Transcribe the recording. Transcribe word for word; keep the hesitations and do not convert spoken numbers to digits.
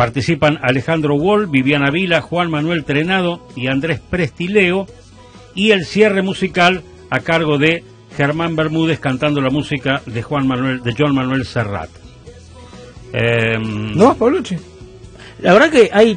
Participan Alejandro Wall, Viviana Vila, Juan Manuel Trenado y Andrés Prestileo, y el cierre musical a cargo de Germán Bermúdez cantando la música de Juan Manuel, de Joan Manuel Serrat. Eh, ¿No, Paulucci? La verdad que hay